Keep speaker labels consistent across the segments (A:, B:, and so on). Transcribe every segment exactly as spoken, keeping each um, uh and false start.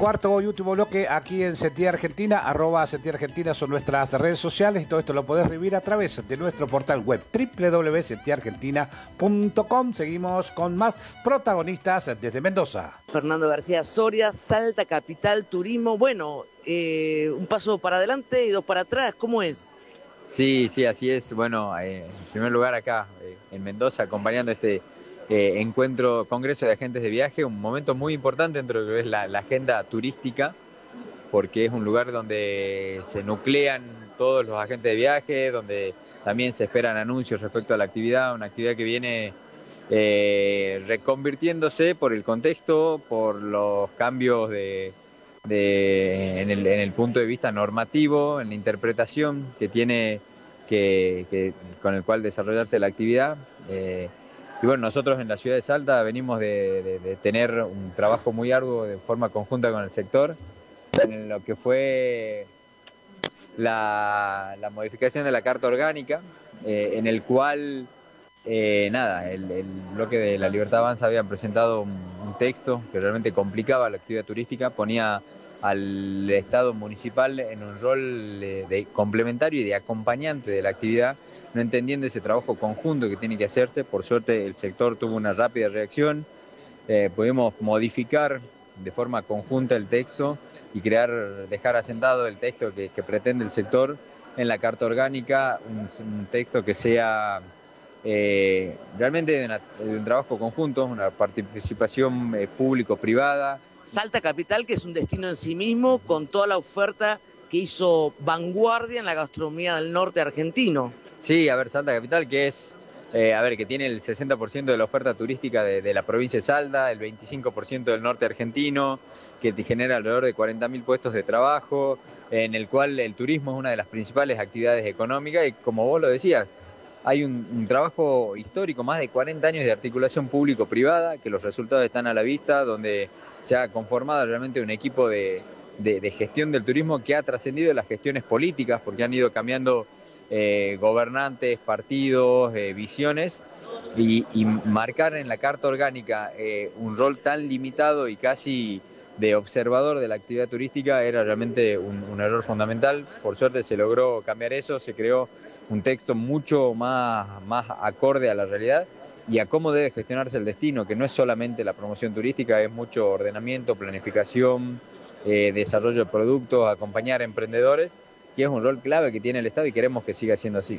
A: cuarto y último bloque aquí en Sentir Argentina, arroba Sentir Argentina son nuestras redes sociales y todo esto lo podés revivir a través de nuestro portal web doble u doble u doble u punto sentir argentina punto com. Seguimos con más protagonistas desde Mendoza.
B: Fernando García Soria, Salta Capital Turismo. Bueno, eh, un paso para adelante y dos para atrás, ¿cómo es?
C: Sí, sí, así es. Bueno, eh, en primer lugar acá eh, en Mendoza, acompañando este eh, encuentro, congreso de agentes de viaje, un momento muy importante dentro de lo que es la, la agenda turística, porque es un lugar donde se nuclean todos los agentes de viaje, donde también se esperan anuncios respecto a la actividad, una actividad que viene eh, reconvirtiéndose por el contexto, por los cambios de, de en, el, en el punto de vista normativo, en la interpretación que tiene que, que con el cual desarrollarse la actividad. Eh, y bueno, nosotros en la ciudad de Salta venimos de, de, de tener un trabajo muy arduo de forma conjunta con el sector, en lo que fue la, la modificación de la Carta Orgánica, eh, en el cual, eh, nada, el, el bloque de La Libertad Avanza había presentado un, un texto que realmente complicaba la actividad turística, ponía al Estado municipal en un rol de, de complementario y de acompañante de la actividad, no entendiendo ese trabajo conjunto que tiene que hacerse. Por suerte el sector tuvo una rápida reacción, eh, pudimos modificar de forma conjunta el texto y crear, dejar asentado el texto que, que pretende el sector en la Carta Orgánica, un, un texto que sea eh, realmente de, una, de un trabajo conjunto, una participación eh, público-privada.
B: Salta Capital, que es un destino en sí mismo, con toda la oferta que hizo vanguardia en la gastronomía del norte argentino.
C: Sí, a ver, Salta Capital, que es, eh, a ver, que tiene el sesenta por ciento de la oferta turística de, de la provincia de Salta, el veinticinco por ciento del norte argentino, que te genera alrededor de cuarenta mil puestos de trabajo, en el cual el turismo es una de las principales actividades económicas y como vos lo decías, hay un, un trabajo histórico, más de cuarenta años de articulación público-privada, que los resultados están a la vista, donde se ha conformado realmente un equipo de, de, de gestión del turismo que ha trascendido las gestiones políticas, porque han ido cambiando eh, gobernantes, partidos, eh, visiones, y, y marcar en la Carta Orgánica eh, un rol tan limitado y casi de observador de la actividad turística era realmente un, un error fundamental. Por suerte se logró cambiar eso, se creó un texto mucho más, más acorde a la realidad y a cómo debe gestionarse el destino, que no es solamente la promoción turística, es mucho ordenamiento, planificación, eh, desarrollo de productos, acompañar a emprendedores, que es un rol clave que tiene el Estado y queremos que siga siendo así.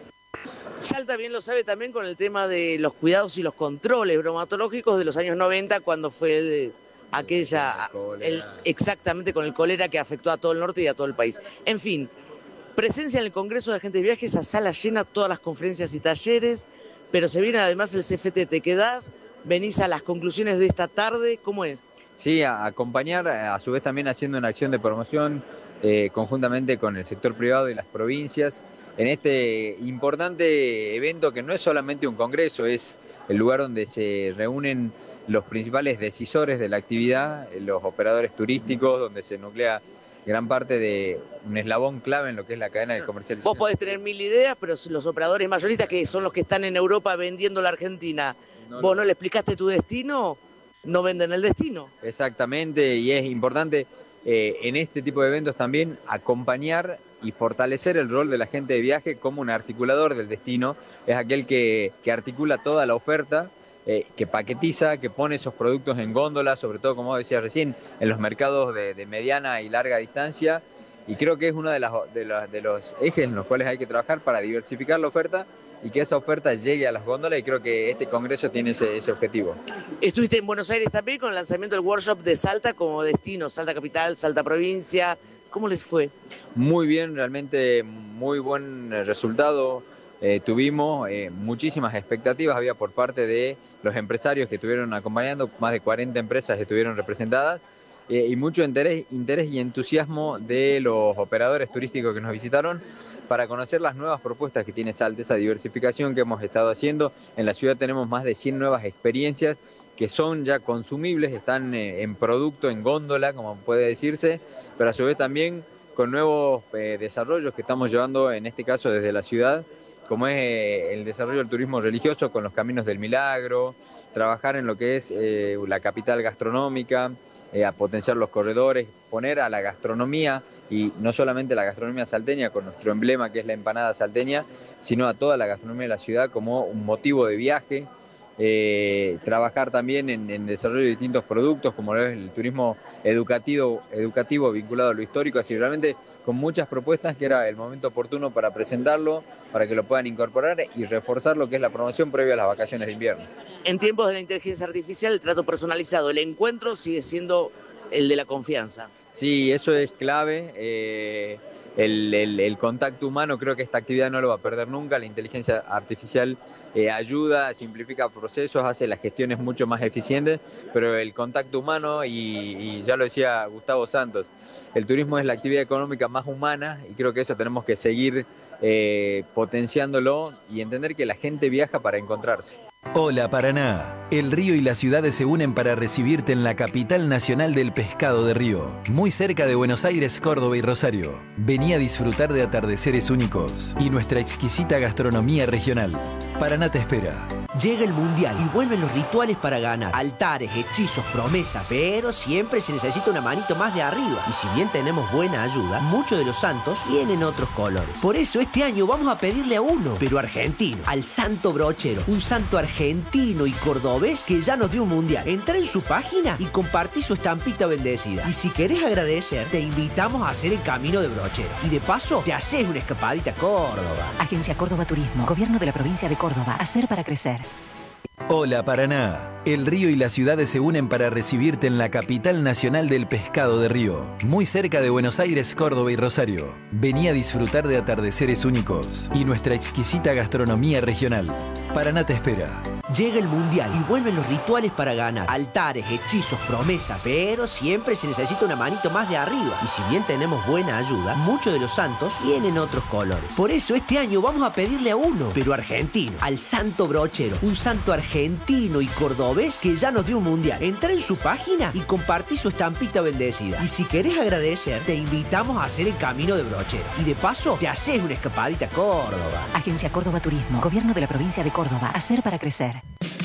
B: Salta bien lo sabe también con el tema de los cuidados y los controles bromatológicos de los años noventa, cuando fue el, aquella, el, exactamente con el cólera que afectó a todo el norte y a todo el país. En fin, presencia en el Congreso de Agentes de Viajes, a sala llena, todas las conferencias y talleres, pero se viene además el C F T. ¿Te quedás? ¿Venís a las conclusiones de esta tarde? ¿Cómo es?
C: Sí, a acompañar, a su vez también haciendo una acción de promoción eh, conjuntamente con el sector privado y las provincias, en este importante evento que no es solamente un congreso, es el lugar donde se reúnen los principales decisores de la actividad, los operadores turísticos, donde se nuclea gran parte de un eslabón clave en lo que es la cadena de comercialización.
B: Vos podés tener mil ideas, pero los operadores mayoristas, que son los que están en Europa vendiendo la Argentina, no, vos no, no le explicaste tu destino, no venden el destino.
C: Exactamente, y es importante eh, en este tipo de eventos también acompañar y fortalecer el rol del agente de viaje como un articulador del destino. Es aquel que, que articula toda la oferta, eh, que paquetiza, que pone esos productos en góndola, sobre todo, como decía recién, en los mercados de, de mediana y larga distancia, y creo que es uno de, las, de, los, de los ejes en los cuales hay que trabajar para diversificar la oferta y que esa oferta llegue a las góndolas, y creo que este congreso tiene ese, ese objetivo.
B: Estuviste en Buenos Aires también con el lanzamiento del workshop de Salta como destino, Salta Capital, Salta Provincia. ¿Cómo les fue?
C: Muy bien, realmente muy buen resultado eh, tuvimos, eh, muchísimas expectativas había por parte de los empresarios que estuvieron acompañando, más de cuarenta empresas estuvieron representadas, eh, y mucho interés, interés y entusiasmo de los operadores turísticos que nos visitaron para conocer las nuevas propuestas que tiene Salta, esa diversificación que hemos estado haciendo. En la ciudad tenemos más de cien nuevas experiencias que son ya consumibles, están eh, en producto, en góndola, como puede decirse, pero a su vez también con nuevos eh, desarrollos que estamos llevando, en este caso desde la ciudad, como es eh, el desarrollo del turismo religioso con los Caminos del Milagro, trabajar en lo que es eh, la capital gastronómica, eh, a potenciar los corredores, poner a la gastronomía, y no solamente la gastronomía salteña con nuestro emblema que es la empanada salteña, sino a toda la gastronomía de la ciudad como un motivo de viaje. Eh, trabajar también en, en desarrollo de distintos productos como es el turismo educativo, educativo vinculado a lo histórico, así realmente con muchas propuestas que era el momento oportuno para presentarlo, para que lo puedan incorporar y reforzar lo que es la promoción previa a las vacaciones de invierno.
B: En tiempos de la inteligencia artificial, el trato personalizado, el encuentro sigue siendo el de la confianza.
C: Sí, eso es clave. Eh, el, el, el contacto humano, creo que esta actividad no lo va a perder nunca. La inteligencia artificial eh, ayuda, simplifica procesos, hace las gestiones mucho más eficientes, pero el contacto humano, y, y ya lo decía Gustavo Santos, el turismo es la actividad económica más humana y creo que eso tenemos que seguir eh, potenciándolo y entender que la gente viaja para encontrarse.
D: Hola Paraná, el río y las ciudades se unen para recibirte en la capital nacional del pescado de río, muy cerca de Buenos Aires, Córdoba y Rosario. Vení a disfrutar de atardeceres únicos y nuestra exquisita gastronomía regional. Paraná te espera.
E: Llega el Mundial y vuelven los rituales para ganar. Altares, hechizos, promesas. Pero siempre se necesita una manito más de arriba. Y si bien tenemos buena ayuda, muchos de los santos tienen otros colores. Por eso este año vamos a pedirle a uno, pero argentino, al Santo Brochero. Un santo argentino y cordobés que ya nos dio un Mundial. Entra en su página y compartí su estampita bendecida. Y si querés agradecer, te invitamos a hacer el camino de Brochero. Y de paso, te haces una escapadita a Córdoba.
F: Agencia Córdoba Turismo, Gobierno de la Provincia de Córdoba. Hacer para crecer.
D: Hola Paraná, el río y las ciudades se unen para recibirte en la capital nacional del pescado de río, muy cerca de Buenos Aires, Córdoba y Rosario. Vení a disfrutar de atardeceres únicos y nuestra exquisita gastronomía regional. Paraná te espera.
E: Llega el Mundial y vuelven los rituales para ganar. Altares, hechizos, promesas. Pero siempre se necesita una manito más de arriba. Y si bien tenemos buena ayuda, muchos de los santos tienen otros colores. Por eso este año vamos a pedirle a uno, pero argentino, al Santo Brochero. Un santo argentino y cordobés que ya nos dio un Mundial. Entra en su página y compartí su estampita bendecida. Y si querés agradecer, te invitamos a hacer el camino de Brochero. Y de paso, te haces una escapadita a Córdoba.
F: Agencia Córdoba Turismo, Gobierno de la Provincia de Córdoba. Hacer para crecer.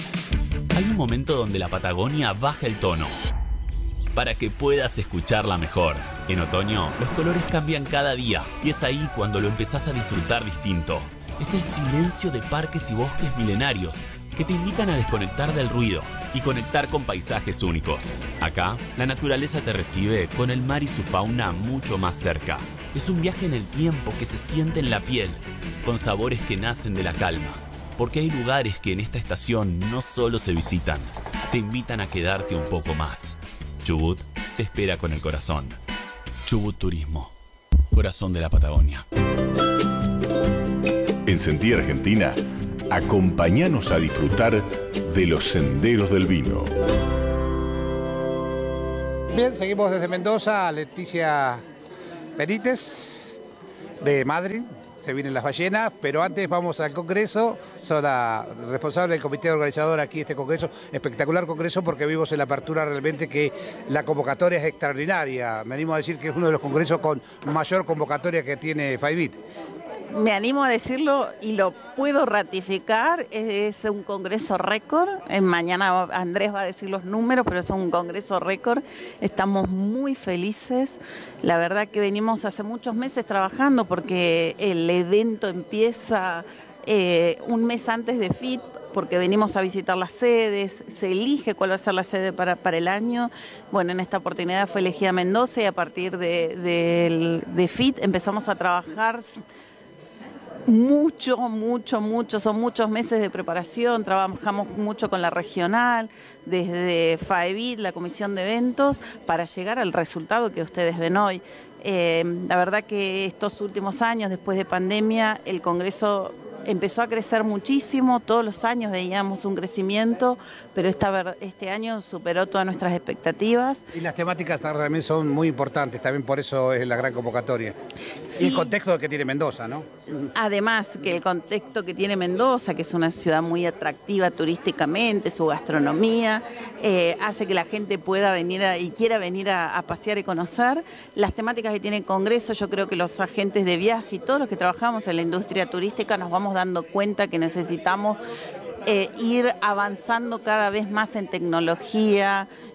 G: Hay un momento donde la Patagonia baja el tono para que puedas escucharla mejor. En otoño, los colores cambian cada día y es ahí cuando lo empezás a disfrutar distinto. Es el silencio de parques y bosques milenarios que te invitan a desconectar del ruido y conectar con paisajes únicos. Acá, la naturaleza te recibe con el mar y su fauna mucho más cerca. Es un viaje en el tiempo que se siente en la piel, con sabores que nacen de la calma. Porque hay lugares que en esta estación no solo se visitan, te invitan a quedarte un poco más. Chubut te espera con el corazón. Chubut Turismo, corazón de la Patagonia.
H: En Sentí Argentina, acompáñanos a disfrutar de los senderos del vino.
A: Bien, seguimos desde Mendoza, Leticia Benítez, de Madrid. Se vienen las ballenas, pero antes vamos al Congreso. Soy la responsable del comité organizador aquí de este Congreso, espectacular Congreso, porque vimos en la apertura realmente que la convocatoria es extraordinaria. Me animo a decir que es uno de los congresos con mayor convocatoria que tiene Faibit.
I: Me animo a decirlo y lo puedo ratificar, es un congreso récord. Mañana Andrés va a decir los números, pero es un congreso récord. Estamos muy felices. La verdad que venimos hace muchos meses trabajando porque el evento empieza eh, un mes antes de F I T, porque venimos a visitar las sedes, se elige cuál va a ser la sede para, para el año. Bueno, en esta oportunidad fue elegida Mendoza y a partir de, de, de F I T empezamos a trabajar mucho, mucho, mucho, son muchos meses de preparación, trabajamos mucho con la regional, desde Faibit, la comisión de eventos, para llegar al resultado que ustedes ven hoy. Eh, la verdad que estos últimos años, después de pandemia, el Congreso empezó a crecer muchísimo, todos los años veíamos un crecimiento, pero esta, este año superó todas nuestras expectativas.
A: Y las temáticas también son muy importantes, también por eso es la gran convocatoria. Sí. Y el contexto que tiene Mendoza, ¿no?
I: Además que el contexto que tiene Mendoza, que es una ciudad muy atractiva turísticamente, su gastronomía, eh, hace que la gente pueda venir a, y quiera venir a, a pasear y conocer. Las temáticas que tiene el Congreso, yo creo que los agentes de viaje y todos los que trabajamos en la industria turística nos vamos dando cuenta que necesitamos eh, ir avanzando cada vez más en tecnología,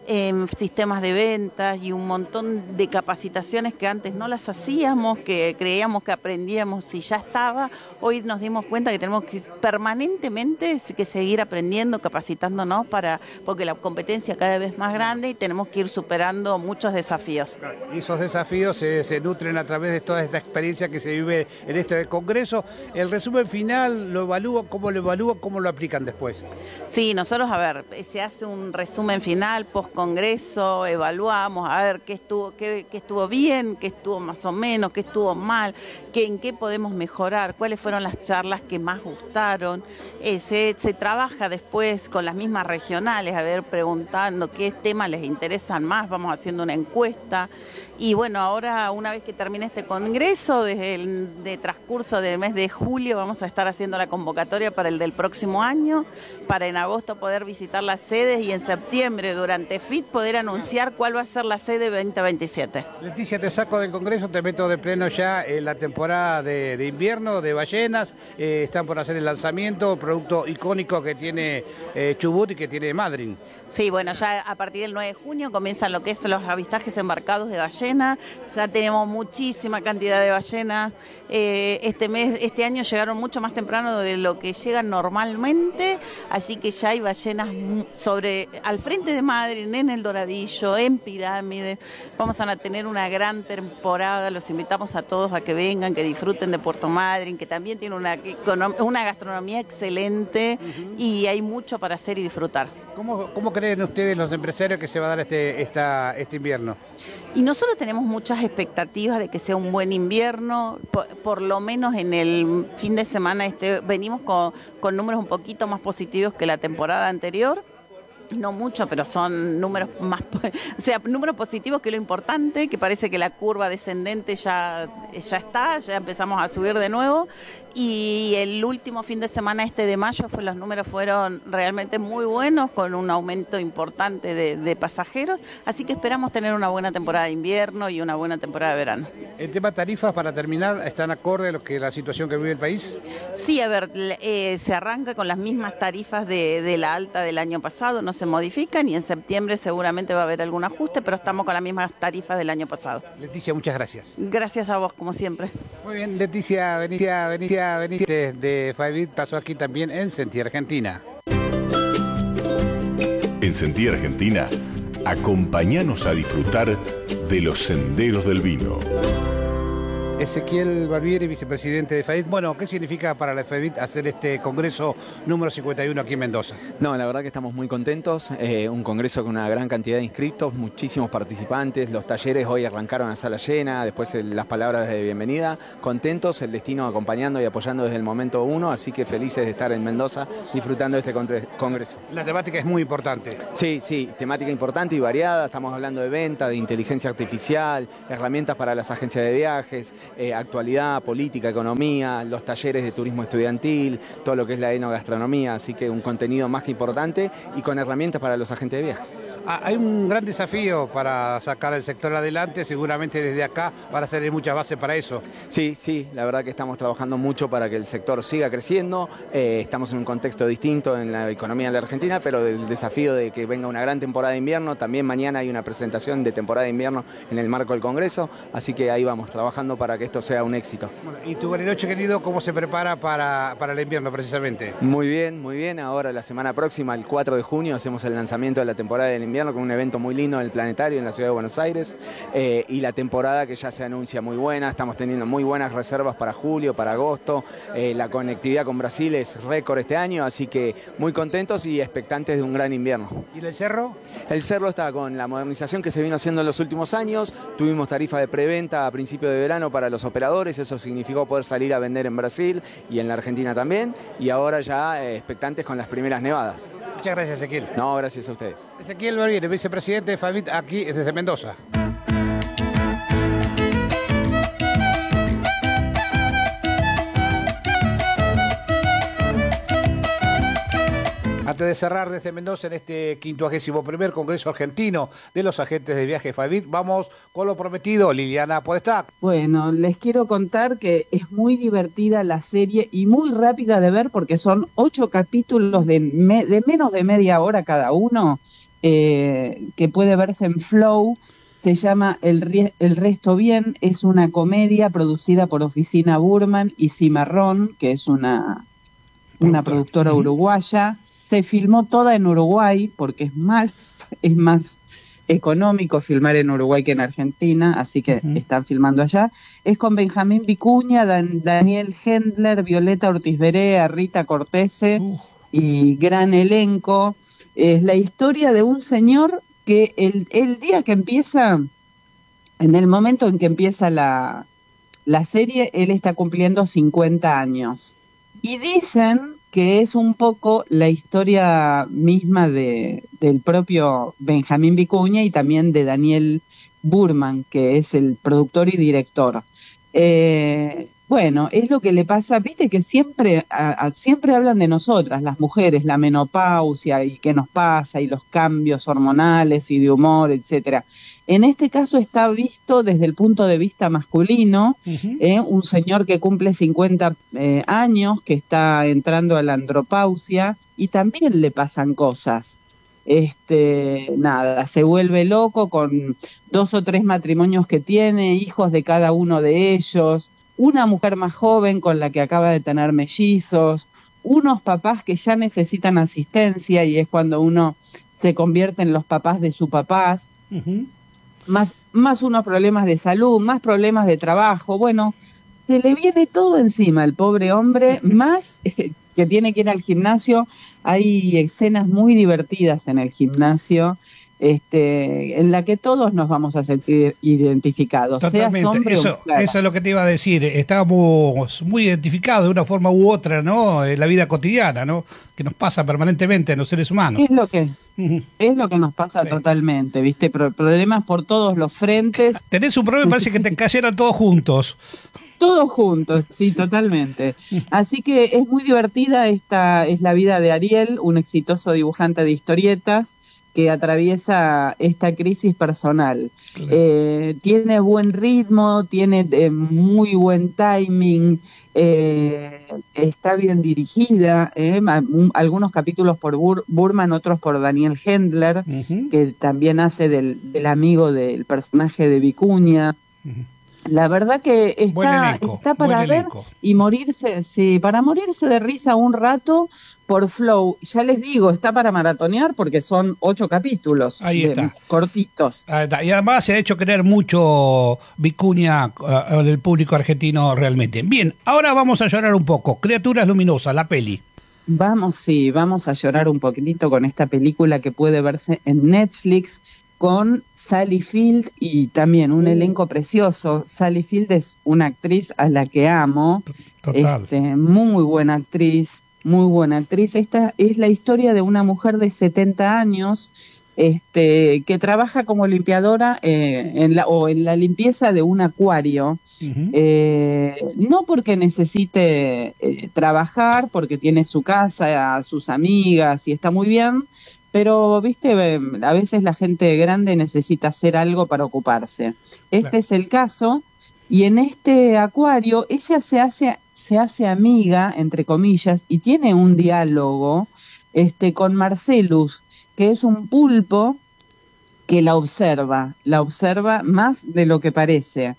I: eh, sistemas de ventas y un montón de capacitaciones que antes no las hacíamos, que creíamos que aprendíamos y ya estaba. Hoy nos dimos cuenta que tenemos que permanentemente que seguir aprendiendo, capacitándonos, para porque la competencia cada vez es más grande y tenemos que ir superando muchos desafíos.
A: Y esos desafíos se, se nutren a través de toda esta experiencia que se vive en este congreso. El resumen final, ¿lo evalúan? ¿Cómo lo evalúan? ¿Cómo lo aplican después?
I: Sí, nosotros, a ver, se hace un resumen final, post-congreso, evaluamos, a ver qué estuvo, qué, qué estuvo bien, qué estuvo más o menos, qué estuvo mal, qué, en qué podemos mejorar, cuáles fueron las charlas que más gustaron. Eh, se, se trabaja después con las mismas regionales, a ver, preguntando qué temas les interesan más, vamos haciendo una encuesta. Y bueno, ahora una vez que termine este congreso, desde el de transcurso del mes de julio vamos a estar haciendo la convocatoria para el del próximo año, para en agosto poder visitar las sedes y en septiembre durante F I T poder anunciar cuál va a ser la sede veinte veintisiete.
A: Leticia, te saco del congreso, te meto de pleno ya en la temporada de, de invierno de ballenas. Eh, están por hacer el lanzamiento, producto icónico que tiene eh, Chubut y que tiene Madryn.
I: Sí, bueno, ya a partir del nueve de junio comienzan lo que son los avistajes embarcados de ballena. Ya tenemos muchísima cantidad de ballenas. Eh, este mes, este año llegaron mucho más temprano de lo que llegan normalmente, así que ya hay ballenas sobre al frente de Madryn, en el Doradillo, en Pirámides. Vamos a tener una gran temporada. Los invitamos a todos a que vengan, que disfruten de Puerto Madryn, que también tiene una, una gastronomía excelente uh-huh. y hay mucho para hacer y disfrutar.
A: ¿Cómo, cómo creen ustedes, los empresarios, que se va a dar este, esta, este invierno?
I: Y nosotros tenemos muchas expectativas de que sea un buen invierno, por, por lo menos en el fin de semana este venimos con, con números un poquito más positivos que la temporada anterior. No mucho, pero son números más, o sea, números positivos, que es lo importante, que parece que la curva descendente ya, ya está, ya empezamos a subir de nuevo. Y el último fin de semana este de mayo fue, los números fueron realmente muy buenos, con un aumento importante de, de pasajeros, así que esperamos tener una buena temporada de invierno y una buena temporada de verano.
A: ¿El tema tarifas, para terminar, están acorde a lo que la situación que vive el país?
I: Sí, a ver, eh, se arranca con las mismas tarifas de, de la alta del año pasado, no se modifican, y en septiembre seguramente va a haber algún ajuste, pero estamos con las mismas tarifas del año pasado.
A: Leticia, muchas gracias.
I: Gracias a vos, como siempre.
A: Muy bien, Leticia, Benicia, Benicia. Veniste de Five pasó aquí también en Sentí Argentina.
H: En Sentí Argentina, acompáñanos a disfrutar de los senderos del vino.
A: Ezequiel Barbieri, vicepresidente de FAID. Bueno, ¿qué significa para la FAID hacer este congreso número cincuenta y uno aquí en Mendoza?
J: No, la verdad que estamos muy contentos, eh, un congreso con una gran cantidad de inscriptos, muchísimos participantes, los talleres hoy arrancaron a sala llena, después el, las palabras de bienvenida, contentos, el destino acompañando y apoyando desde el momento uno, así que felices de estar en Mendoza disfrutando de este congreso.
A: La temática es muy importante.
J: Sí, sí, temática importante y variada, estamos hablando de venta, de inteligencia artificial, herramientas para las agencias de viajes, Eh, actualidad, política, economía, los talleres de turismo estudiantil, todo lo que es la enogastronomía, así que un contenido más que importante y con herramientas para los agentes de viajes.
A: Ah, hay un gran desafío para sacar el sector adelante, seguramente desde acá van a ser muchas bases para eso.
J: Sí, sí, la verdad que estamos trabajando mucho para que el sector siga creciendo, eh, estamos en un contexto distinto en la economía de la Argentina, pero el desafío de que venga una gran temporada de invierno, también mañana hay una presentación de temporada de invierno en el marco del Congreso, así que ahí vamos, trabajando para que esto sea un éxito.
A: Bueno, ¿y tu Bariloche querido cómo se prepara para, para el invierno precisamente?
J: Muy bien, muy bien, ahora la semana próxima, el cuatro de junio, hacemos el lanzamiento de la temporada del invierno con un evento muy lindo en el Planetario en la ciudad de Buenos Aires, eh, y la temporada que ya se anuncia muy buena, estamos teniendo muy buenas reservas para julio, para agosto, eh, la conectividad con Brasil es récord este año, así que muy contentos y expectantes de un gran invierno.
A: ¿Y el cerro?
J: El cerro está con la modernización que se vino haciendo en los últimos años, tuvimos tarifa de preventa a principio de verano para los operadores, eso significó poder salir a vender en Brasil y en la Argentina también, y ahora ya eh, expectantes con las primeras nevadas.
A: Muchas gracias, Ezequiel.
J: No, gracias a ustedes.
A: Ezequiel Barbieri, vicepresidente de FABIT, aquí desde Mendoza. Antes de cerrar desde Mendoza en este quincuagésimo primer Congreso Argentino de los Agentes de Viaje FABIT, vamos con lo prometido. Liliana Podestá.
K: Bueno, les quiero contar que es muy divertida la serie y muy rápida de ver porque son ocho capítulos de, me, de menos de media hora cada uno eh, que puede verse en Flow. Se llama El, El Resto Bien, es una comedia producida por Oficina Burman y Cimarrón, que es una, una productora uruguaya. Se filmó toda en Uruguay porque es más, es más económico filmar en Uruguay que en Argentina, así que uh-huh. están filmando allá. Es con Benjamín Vicuña, Dan, Daniel Hendler, Violeta Ortiz Berea, Rita Cortese uh. y gran elenco. Es la historia de un señor que el, el día que empieza, en el momento en que empieza la, la serie, él está cumpliendo cincuenta años. Y dicen que es un poco la historia misma de, del propio Benjamín Vicuña y también de Daniel Burman, que es el productor y director. Eh, bueno, es lo que le pasa, viste que siempre, a, a, siempre hablan de nosotras, las mujeres, la menopausia y qué nos pasa y los cambios hormonales y de humor, etcétera. En este caso está visto desde el punto de vista masculino, uh-huh. eh, un señor que cumple cincuenta eh, años, que está entrando a la andropausia y también le pasan cosas. Este, nada, se vuelve loco con dos o tres matrimonios que tiene, hijos de cada uno de ellos, una mujer más joven con la que acaba de tener mellizos, unos papás que ya necesitan asistencia y es cuando uno se convierte en los papás de sus papás. Uh-huh. Más, más unos problemas de salud, más problemas de trabajo, bueno, se le viene todo encima al pobre hombre, más eh, que tiene que ir al gimnasio. Hay escenas muy divertidas en el gimnasio, este, en la que todos nos vamos a sentir identificados,
A: Totalmente.
K: Seas hombre
A: eso,
K: o mujer.
A: Eso es lo que te iba a decir, estamos muy identificados de una forma u otra, ¿no? En la vida cotidiana, ¿no? Que nos pasa permanentemente en los seres humanos.
K: Es lo que, uh-huh. es lo que nos pasa sí. totalmente, ¿viste? Pro- problemas por todos los frentes.
A: Tenés un problema, parece que te cayeron todos juntos.
K: Todos juntos, sí, totalmente. Así que es muy divertida, esta es la vida de Ariel, un exitoso dibujante de historietas que atraviesa esta crisis personal. Claro. Eh, tiene buen ritmo, tiene eh, muy buen timing, eh, está bien dirigida, eh, algunos capítulos por Bur- Burman, otros por Daniel Hendler, uh-huh. que también hace del, del amigo del personaje de Vicuña. Uh-huh. La verdad que está, elenco, está para ver elenco. Y morirse, sí, para morirse de risa un rato por Flow. Ya les digo, está para maratonear porque son ocho capítulos.
A: Ahí está.
K: De, cortitos.
A: Ahí está. Y además se ha hecho querer mucho Vicuña uh, del público argentino realmente. Bien, ahora vamos a llorar un poco. Criaturas Luminosas, la peli.
K: Vamos, sí, vamos a llorar un poquitito con esta película que puede verse en Netflix, con Sally Field y también un elenco precioso. Sally Field es una actriz a la que amo. Total. Este, muy buena actriz, muy buena actriz. Esta es la historia de una mujer de setenta años este, que trabaja como limpiadora eh, en la, o en la limpieza de un acuario. Uh-huh. Eh, no porque necesite eh, trabajar, porque tiene su casa, sus amigas y está muy bien, pero, viste, a veces la gente grande necesita hacer algo para ocuparse. Este claro. es el caso, y en este acuario ella se hace, se hace amiga, entre comillas, y tiene un diálogo este, con Marcelus, que es un pulpo que la observa, la observa más de lo que parece.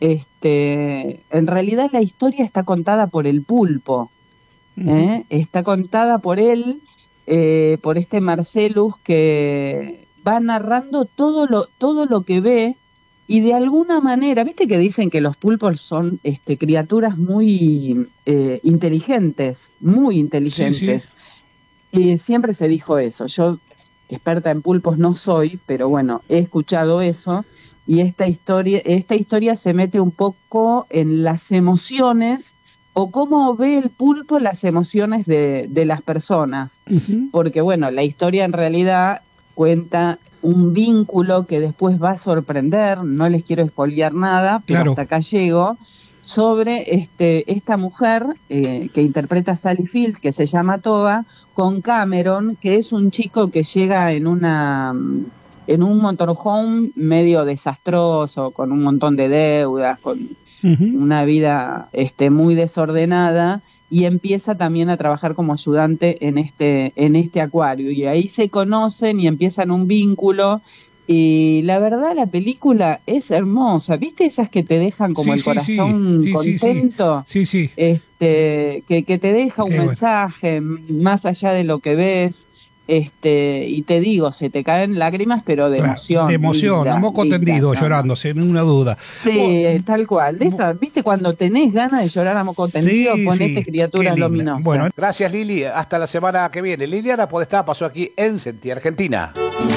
K: Este, en realidad la historia está contada por el pulpo, uh-huh. ¿eh? Está contada por él, Eh, por este Marcelus, que va narrando todo lo todo lo que ve y de alguna manera, viste que dicen que los pulpos son este, criaturas muy eh, inteligentes, muy inteligentes. Sí, sí. Y siempre se dijo eso. Yo, experta en pulpos no soy, pero bueno, he escuchado eso, y esta historia, esta historia se mete un poco en las emociones o cómo ve el pulpo las emociones de, de las personas. Uh-huh. Porque, bueno, la historia en realidad cuenta un vínculo que después va a sorprender, no les quiero spoilear nada, pero claro. hasta acá llego, sobre este esta mujer eh, que interpreta a Sally Field, que se llama Toa, con Cameron, que es un chico que llega en una en un motorhome medio desastroso, con un montón de deudas, con... Uh-huh. una vida este, muy desordenada, y empieza también a trabajar como ayudante en este, en este acuario. Y ahí se conocen y empiezan un vínculo. Y la verdad, la película es hermosa. ¿Viste esas que te dejan como
A: sí,
K: el
A: sí,
K: corazón
A: sí,
K: contento?
A: Sí, sí. sí.
K: Este, que, que te deja un
A: Qué
K: mensaje
A: bueno.
K: más allá de lo que ves. Este, y te digo, se te caen lágrimas, pero de
A: Claro,
K: emoción.
A: de emoción,
K: linda,
A: a moco
K: linda,
A: tendido,
K: no,
A: llorando, sin ninguna duda.
K: Sí, oh, tal cual. De esa, ¿viste cuando tenés ganas de llorar a moco tendido?
A: Sí,
K: Ponete
A: sí,
K: Criaturas Luminosas.
A: Bueno, gracias Lili. Hasta la semana que viene. Liliana Podestá pasó aquí en Sentí Argentina.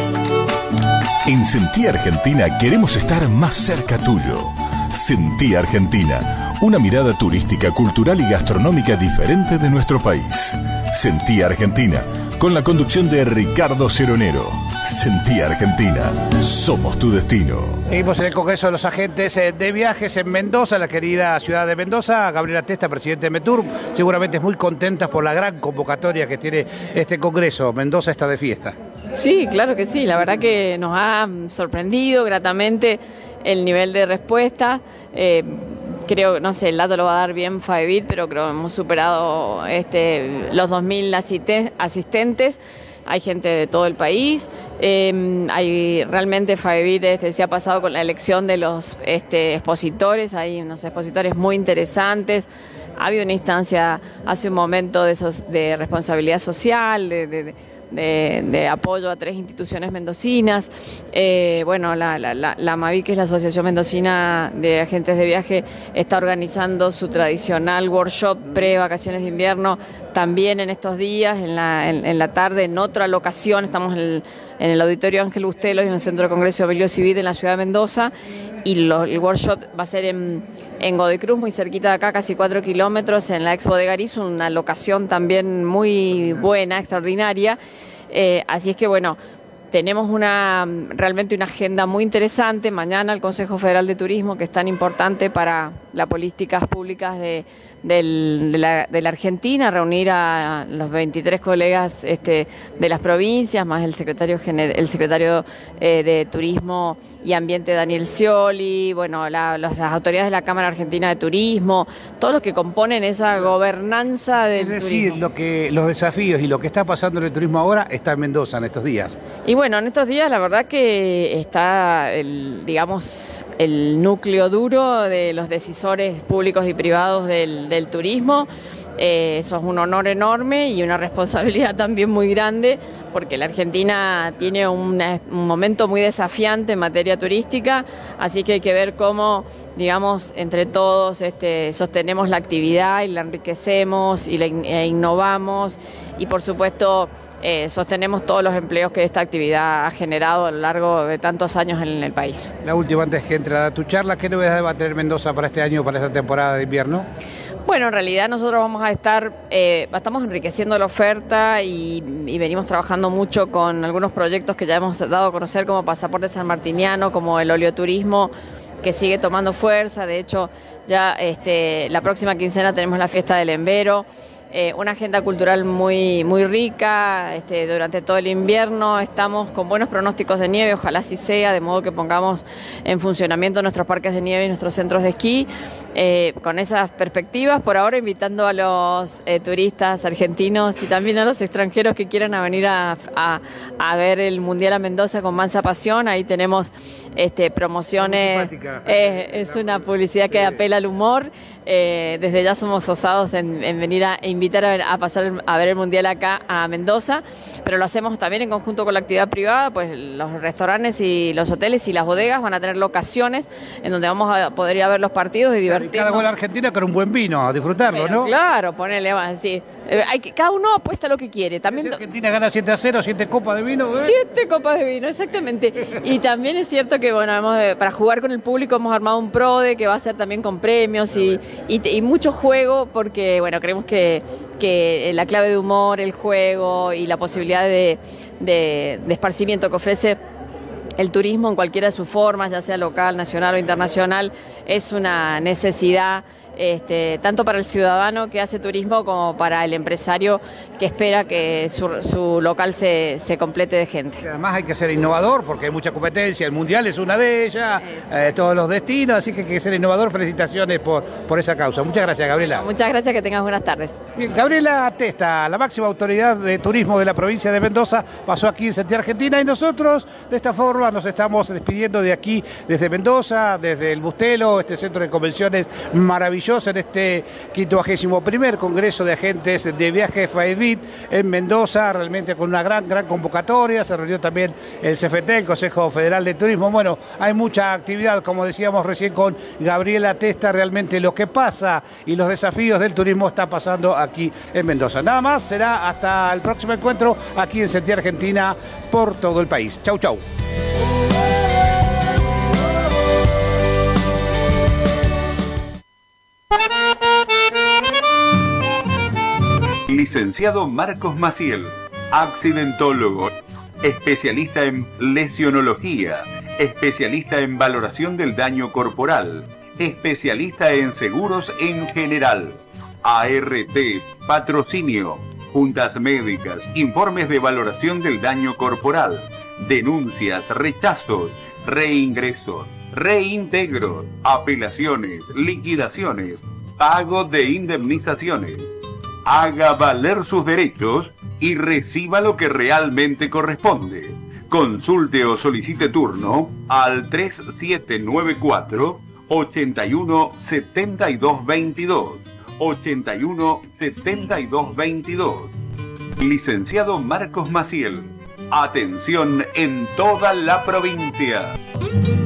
H: En Sentí Argentina queremos estar más cerca tuyo. Sentí Argentina, una mirada turística, cultural y gastronómica diferente de nuestro país. Sentí Argentina, con la conducción de Ricardo Ceronero. Sentí Argentina, somos tu destino.
A: Seguimos en el Congreso de los Agentes de Viajes en Mendoza, la querida ciudad de Mendoza. Gabriela Testa, presidente de METUR, seguramente es muy contenta por la gran convocatoria que tiene este Congreso. Mendoza está de fiesta.
L: Sí, claro que sí, la verdad que nos ha sorprendido gratamente el nivel de respuesta. Eh, creo, no sé, el dato lo va a dar bien Faebit, pero creo que hemos superado este, los dos mil asiste- asistentes. Hay gente de todo el país. Eh, hay realmente Faebit este, se ha pasado con la elección de los este, expositores. Hay unos expositores muy interesantes. Ha habido una instancia hace un momento de, esos, de responsabilidad social, de, de, de De, de apoyo a tres instituciones mendocinas. Eh, bueno, la, la, la, la MAVI, que es la Asociación Mendocina de Agentes de Viaje, está organizando su tradicional workshop pre-vacaciones de invierno también en estos días, en la, en, en la tarde, en otra locación. Estamos en el, en el Auditorio Ángel Bustelos y en el Centro de Congreso Emilio Civit en la ciudad de Mendoza. Y lo, el workshop va a ser en, en Godoy Cruz, muy cerquita de acá, casi cuatro kilómetros, en la Expo de Gariz, una locación también muy buena, extraordinaria. Eh, así es que, bueno, tenemos una realmente una agenda muy interesante. Mañana el Consejo Federal de Turismo, que es tan importante para las políticas públicas de, del, de, la, de la Argentina, reunir a los veintitrés colegas este, de las provincias, más el secretario, gener, el secretario eh, de Turismo y Ambiente Daniel Scioli, bueno, la, las, las autoridades de la Cámara Argentina de Turismo, todos los que componen esa gobernanza del turismo.
A: Es decir, turismo. Lo que, los desafíos y lo que está pasando en el turismo ahora está en Mendoza en estos días.
L: Y bueno, en estos días la verdad que está, el, digamos, el núcleo duro de los decisores públicos y privados del, del turismo. Eh, eso es un honor enorme y una responsabilidad también muy grande, porque la Argentina tiene una, un momento muy desafiante en materia turística, así que hay que ver cómo, digamos, entre todos este, sostenemos la actividad y la enriquecemos y la in- e innovamos y, por supuesto, eh, sostenemos todos los empleos que esta actividad ha generado a lo largo de tantos años en el país.
A: La última, antes que entre a tu charla, ¿qué novedades va a tener Mendoza para este año, para esta temporada de invierno?
L: Bueno, en realidad nosotros vamos a estar, eh, estamos enriqueciendo la oferta y, y venimos trabajando mucho con algunos proyectos que ya hemos dado a conocer, como Pasaporte Sanmartiniano, como el oleoturismo, que sigue tomando fuerza. De hecho, ya este, la próxima quincena tenemos la fiesta del Embero. Eh, una agenda cultural muy muy rica este, durante todo el invierno. Estamos con buenos pronósticos de nieve, ojalá así sea, de modo que pongamos en funcionamiento nuestros parques de nieve y nuestros centros de esquí. Eh, con esas perspectivas, por ahora invitando a los eh, turistas argentinos y también a los extranjeros que quieran a venir a, a, a ver el Mundial a Mendoza con mansa pasión. Ahí tenemos este, promociones, eh, es una publicidad que apela al humor. Eh, desde ya somos osados en, en venir a invitar a, ver, a pasar a ver el Mundial acá a Mendoza, pero lo hacemos también en conjunto con la actividad privada, pues los restaurantes y los hoteles y las bodegas van a tener locaciones en donde vamos a poder ir a ver los partidos y divertirnos.
A: Y cada gol Argentina con un buen vino, a disfrutarlo,
L: pero
A: ¿no?
L: Claro, ponele, va, sí. Eh, hay que, cada uno apuesta lo que quiere. También
A: si Argentina gana siete a cero, siete copas de vino. ¿eh?
L: Siete copas de vino, exactamente. Y también es cierto que, bueno, hemos, eh, para jugar con el público hemos armado un PRODE que va a ser también con premios y, y, y mucho juego, porque, bueno, creemos que, que la clave de humor, el juego y la posibilidad de, de, de esparcimiento que ofrece el turismo en cualquiera de sus formas, ya sea local, nacional o internacional, es una necesidad este, tanto para el ciudadano que hace turismo como para el empresario que espera que su, su local se, se complete de gente.
A: Y además hay que ser innovador porque hay mucha competencia, el Mundial es una de ellas, eh, todos los destinos, así que hay que ser innovador. Felicitaciones por, por esa causa. Muchas gracias, Gabriela.
L: Muchas gracias, que tengas buenas tardes.
A: Bien, Gabriela Testa, la máxima autoridad de turismo de la provincia de Mendoza, pasó aquí en Sentir Argentina y nosotros de esta forma nos estamos despidiendo de aquí, desde Mendoza, desde el Bustelo, este centro de convenciones maravilloso en este quincuagésimo primer Congreso de Agentes de Viaje FAEVIT en Mendoza, realmente con una gran, gran convocatoria. Se reunió también el C F T, el Consejo Federal de Turismo. Bueno, hay mucha actividad, como decíamos recién con Gabriela Testa, realmente lo que pasa y los desafíos del turismo está pasando aquí en Mendoza. Nada más, será hasta el próximo encuentro aquí en Sentir Argentina por todo el país. Chau, chau.
M: Licenciado Marcos Maciel, accidentólogo, especialista en lesionología, especialista en valoración del daño corporal, especialista en seguros en general, A R T, patrocinio, juntas médicas, informes de valoración del daño corporal, denuncias, rechazos, reingresos, reintegros, apelaciones, liquidaciones, pago de indemnizaciones. Haga valer sus derechos y reciba lo que realmente corresponde. Consulte o solicite turno al tres siete nueve cuatro, ocho uno siete dos dos dos, ocho uno siete dos dos dos. Licenciado Marcos Maciel. Atención en toda la provincia.